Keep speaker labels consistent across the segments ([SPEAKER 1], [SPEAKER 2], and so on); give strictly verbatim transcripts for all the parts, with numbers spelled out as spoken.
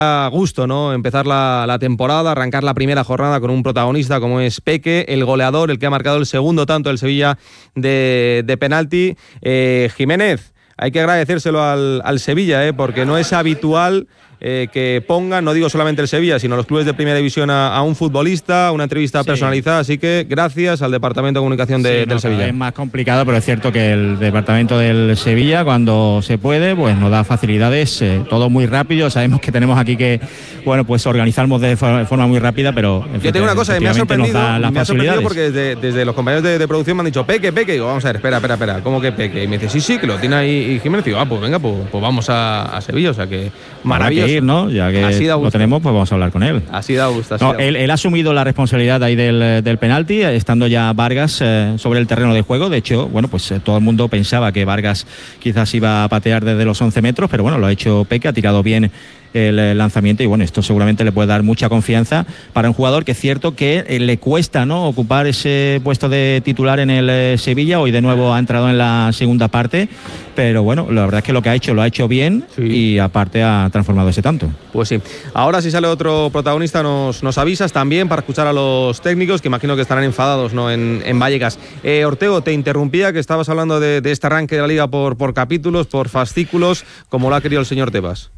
[SPEAKER 1] A gusto, ¿no? Empezar la, la temporada, arrancar la primera jornada con un protagonista como es Peque, el goleador, el que ha marcado el segundo tanto del Sevilla de, de penalti. Eh, Jiménez, hay que agradecérselo al, al Sevilla, ¿eh? Porque no es habitual eh, que pongan, no digo solamente el Sevilla, sino los clubes de primera división a, a un futbolista, una entrevista sí. personalizada, así que gracias al Departamento de Comunicación de, sí, no, del Sevilla.
[SPEAKER 2] Es más complicado, pero es cierto que el Departamento del Sevilla, cuando se puede, pues nos da facilidades, eh, todo muy rápido. Sabemos que tenemos aquí que, bueno, pues organizarnos de forma muy rápida, pero en fin,
[SPEAKER 1] yo tengo una cosa que me ha sorprendido, me ha sorprendido porque desde, desde los compañeros de, de producción me han dicho Peque, Peque, y digo, vamos a ver, espera, espera, espera, ¿cómo que Peque? Y me dice, sí, sí, que lo tiene ahí Jiménez, y digo, ah, pues venga, pues, pues vamos a, a Sevilla, o sea que maravilloso.
[SPEAKER 2] Ir, ¿no? Ya que lo tenemos, pues vamos a hablar con él.
[SPEAKER 1] Así da gusto. Así
[SPEAKER 2] no,
[SPEAKER 1] da gusto.
[SPEAKER 2] Él, él ha asumido la responsabilidad ahí del, del penalti, estando ya Vargas eh, sobre el terreno de juego. De hecho, bueno, pues eh, todo el mundo pensaba que Vargas quizás iba a patear desde los once metros, pero bueno, lo ha hecho Peque, ha tirado bien el lanzamiento y bueno, esto seguramente le puede dar mucha confianza para un jugador que es cierto que eh, le cuesta, ¿no?, ocupar ese puesto de titular en el eh, Sevilla. Hoy de nuevo ha entrado en la segunda parte, pero bueno, la verdad es que lo que ha hecho lo ha hecho bien, sí. Y aparte ha transformado ese tanto.
[SPEAKER 1] Pues sí. Ahora si sale otro protagonista nos, nos avisas también para escuchar a los técnicos, que imagino que estarán enfadados, ¿no?, en, en Vallecas. Eh, Ortego, te interrumpía, que estabas hablando de, de este arranque de la Liga por, por capítulos, por fascículos, como lo ha querido el señor Tebas.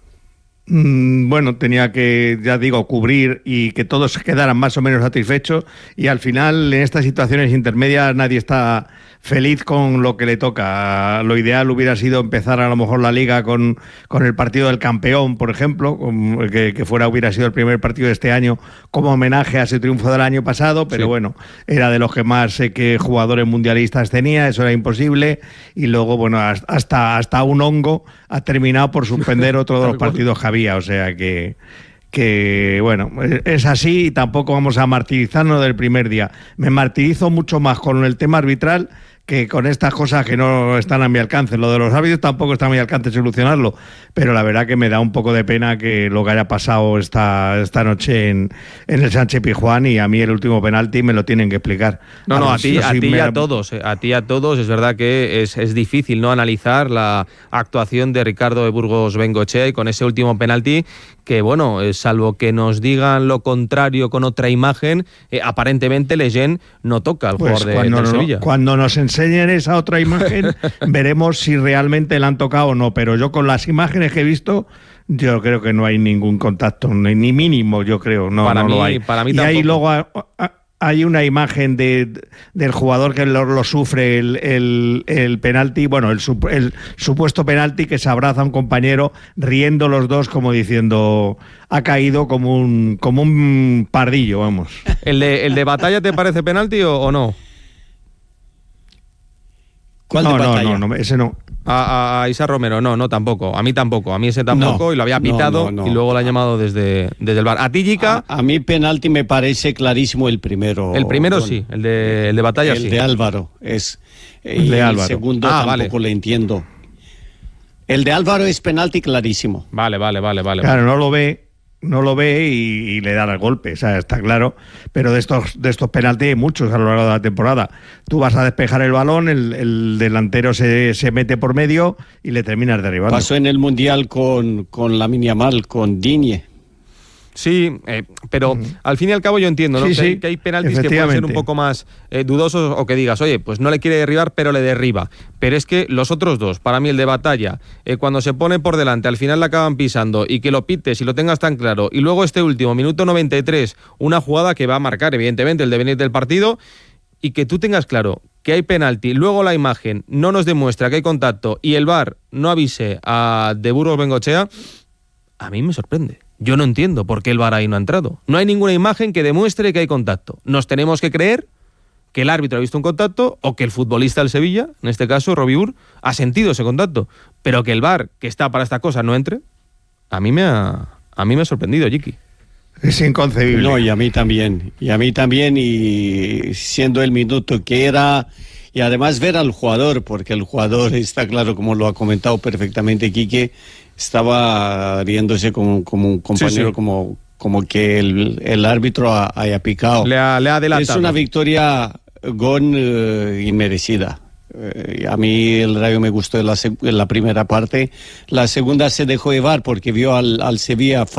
[SPEAKER 3] Bueno, tenía que, ya digo, cubrir y que todos se quedaran más o menos satisfechos, y al final en estas situaciones intermedias nadie está feliz con lo que le toca. Lo ideal hubiera sido empezar a lo mejor la Liga con, con el partido del campeón, por ejemplo, que, que fuera hubiera sido el primer partido de este año como homenaje a ese triunfo del año pasado, pero sí. Bueno, era de los que más sé que jugadores mundialistas tenía, eso era imposible, y luego, bueno, hasta, hasta un hongo ha terminado por suspender otro de los partidos que había, o sea que... que bueno, es así y tampoco vamos a martirizarnos del primer día. Me martirizo mucho más con el tema arbitral que con estas cosas que no están a mi alcance. Lo de los árbitros tampoco está a mi alcance solucionarlo, pero la verdad que me da un poco de pena que lo que haya pasado esta, esta noche en, en el Sánchez Pizjuán, y a mí el último penalti me lo tienen que explicar.
[SPEAKER 1] No, a no, a ti, a ti y a todos, a ti y a todos. Es verdad que es, es difícil, ¿no?, analizar la actuación de Ricardo de Burgos Bengoechea, y con ese último penalti que, bueno, eh, salvo que nos digan lo contrario con otra imagen, eh, aparentemente Leyen no toca al
[SPEAKER 3] pues
[SPEAKER 1] jugador de,
[SPEAKER 3] cuando
[SPEAKER 1] del
[SPEAKER 3] no,
[SPEAKER 1] Sevilla.
[SPEAKER 3] Cuando nos enseñen esa otra imagen veremos si realmente la han tocado o no, pero yo con las imágenes que he visto, yo creo que no hay ningún contacto, ni, ni mínimo, yo creo, no,
[SPEAKER 1] para
[SPEAKER 3] no
[SPEAKER 1] mí,
[SPEAKER 3] lo hay.
[SPEAKER 1] Para mí
[SPEAKER 3] y
[SPEAKER 1] tampoco.
[SPEAKER 3] ahí luego a, a, hay una imagen de, del jugador que lo, lo sufre el, el, el penalti, bueno, el, el supuesto penalti, que se abraza a un compañero riendo los dos como diciendo ha caído como un como un pardillo, vamos.
[SPEAKER 1] ¿El de, el de Batalla te parece penalti o, o no?
[SPEAKER 3] ¿Cuál no, de no, no, no, ese no.
[SPEAKER 1] A, a Isa Romero, no, no, tampoco. A mí tampoco. A mí ese tampoco, no, y lo había pitado, no, no, no. Y luego lo han llamado desde, desde el bar. ¿A ti, Jica?
[SPEAKER 4] A, a mí penalti me parece clarísimo el primero.
[SPEAKER 1] El primero bueno, sí, el de, el de Batalla
[SPEAKER 4] el
[SPEAKER 1] sí.
[SPEAKER 4] El de Álvaro es.
[SPEAKER 3] El de Álvaro.
[SPEAKER 4] El segundo
[SPEAKER 1] ah,
[SPEAKER 4] tampoco
[SPEAKER 1] vale.
[SPEAKER 4] le entiendo. El de Álvaro es penalti clarísimo.
[SPEAKER 1] Vale, vale, vale, vale.
[SPEAKER 3] Claro,
[SPEAKER 1] vale.
[SPEAKER 3] no lo ve. No lo ve y, y le da el golpe, o sea, está claro, pero de estos de estos penaltis hay muchos a lo largo de la temporada. Tú vas a despejar el balón, el, el delantero se, se mete por medio y le terminas derribando.
[SPEAKER 4] Pasó en el Mundial con, con Lamine Yamal, con Digne.
[SPEAKER 1] Sí, eh, pero uh-huh. al fin y al cabo yo entiendo, ¿no?
[SPEAKER 3] Sí,
[SPEAKER 1] que,
[SPEAKER 3] sí,
[SPEAKER 1] hay, que hay penaltis que pueden ser un poco más eh, dudosos, o que digas, oye, pues no le quiere derribar, pero le derriba. Pero es que los otros dos, para mí el de Batalla, eh, cuando se pone por delante, al final le acaban pisando, y que lo pites y lo tengas tan claro, y luego este último, minuto noventa y tres, una jugada que va a marcar, evidentemente, el devenir del partido, y que tú tengas claro que hay penalti, luego la imagen no nos demuestra que hay contacto, y el V A R no avise a De Burgos Bengoechea, a mí me sorprende. Yo no entiendo por qué el V A R ahí no ha entrado. No hay ninguna imagen que demuestre que hay contacto. Nos tenemos que creer que el árbitro ha visto un contacto, o que el futbolista del Sevilla, en este caso Robiur, ha sentido ese contacto. Pero que el V A R, que está para estas cosas, no entre, a mí me ha, a mí me ha sorprendido, Jiki.
[SPEAKER 3] Es inconcebible.
[SPEAKER 4] No, y a mí también. Y a mí también, y siendo el minuto que era... Y además ver al jugador, porque el jugador está claro, como lo ha comentado perfectamente Quique, estaba riéndose como, como un compañero, sí, sí. como como que el, el árbitro haya picado.
[SPEAKER 1] Le ha, le ha adelantado.
[SPEAKER 4] Es una victoria Gon uh, inmerecida. Eh, a mí el Rayo me gustó en la, en la primera parte. La segunda se dejó llevar porque vio al, al Sevilla